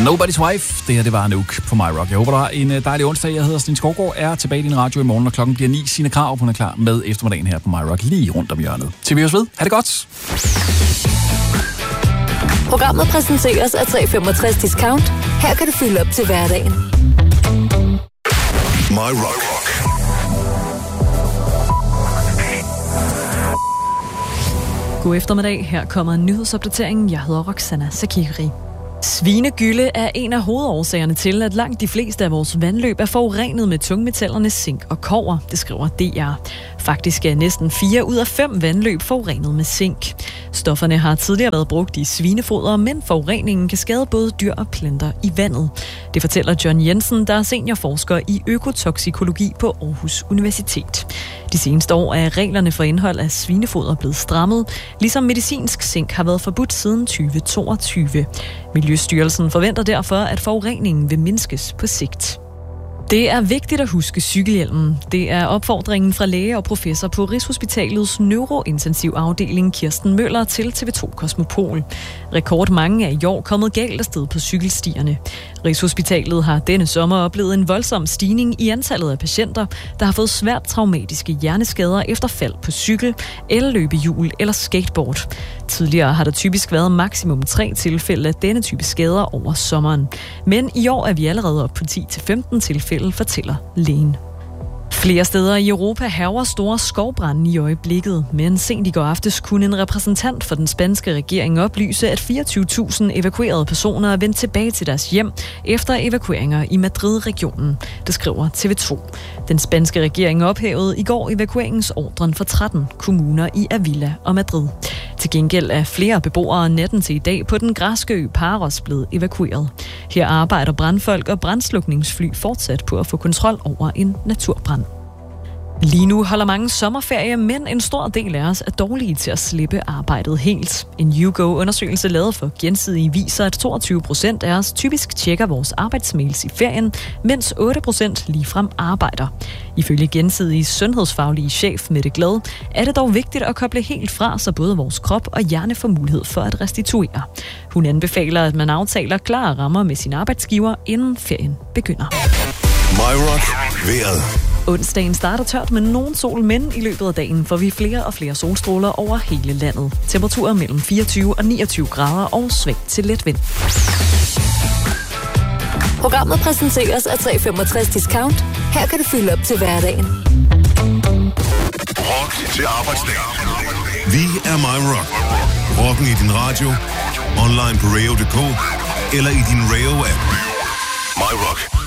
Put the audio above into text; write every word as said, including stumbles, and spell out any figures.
Nobody's Wife. Det her, det var Anouk på My Rock. Jeg håber, du har en dejlig onsdag. Jeg hedder Stine Skovgaard, er tilbage i din radio i morgen, og klokken bliver ni. Signe Krav, hun er klar med eftermiddagen her på My Rock, lige rundt om hjørnet. Til vi høres ved. Ha' det godt. Programmet præsenteres af tre femogtres Discount. Her kan du fylde op til hverdagen. My Rock. God eftermiddag. Her kommer en nyhedsopdatering. Jeg hedder Roxana Sakiri. Svinegylde er en af hovedårsagerne til, at langt de fleste af vores vandløb er forurenet med tungmetallerne zink og kobber, det skriver D R. Faktisk er næsten fire ud af fem vandløb forurenet med zink. Stofferne har tidligere været brugt i svinefoder, men forureningen kan skade både dyr og planter i vandet. Det fortæller John Jensen, der er seniorforsker i økotoksikologi på Aarhus Universitet. De seneste år er reglerne for indhold af svinefoder blevet strammet, ligesom medicinsk zink har været forbudt siden tyve toogtyve. Miljøstyrelsen forventer derfor, at forureningen vil mindskes på sigt. Det er vigtigt at huske cykelhjelmen. Det er opfordringen fra læge og professor på Rigshospitalets neurointensivafdeling Kirsten Møller til T V to Kosmopol. Rekordmange er i år kommet galt af sted på cykelstierne. Rigshospitalet har denne sommer oplevet en voldsom stigning i antallet af patienter, der har fået svært traumatiske hjerneskader efter fald på cykel, elløbehjul eller skateboard. Tidligere har der typisk været maksimum tre tilfælde af denne type skader over sommeren. Men i år er vi allerede oppe på ti til femten tilfælde, fortæller lægen. Flere steder i Europa hærger store skovbrande i øjeblikket, men sent i går aftes kunne en repræsentant for den spanske regering oplyse, at fireogtyve tusind evakuerede personer er vendt tilbage til deres hjem efter evakueringer i Madrid-regionen. Det skriver T V to. Den spanske regering ophævede i går evakueringsordren for tretten kommuner i Avila og Madrid. Til gengæld er flere beboere natten til i dag på den græske ø Paros blevet evakueret. Her arbejder brandfolk og brandslukningsfly fortsat på at få kontrol over en naturbrand. Lige nu holder mange sommerferie, men en stor del af os er dårlige til at slippe arbejdet helt. En YouGo-undersøgelse lavet for Gensidige viser, at toogtyve procent af os typisk tjekker vores arbejdsmails i ferien, mens otte procent ligefrem arbejder. Ifølge Gensidiges sundhedsfaglige chef Mette Glad er det dog vigtigt at koble helt fra, så både vores krop og hjerne får mulighed for at restituere. Hun anbefaler, at man aftaler klare rammer med sin arbejdsgiver, inden ferien begynder. My Rock. Vejret. Onsdagen starter tørt med nogen sol, men i løbet af dagen får vi flere og flere solstråler over hele landet. Temperaturer mellem fireogtyve og niogtyve grader og svagt til let vind. Programmet præsenteres af tre femogtres Discount. Her kan du fylde op til hverdagen. Rock til arbejdsdag. Vi er My Rock. Rocken i din radio, online på radio punktum d k eller i din Radio-app. My Rock.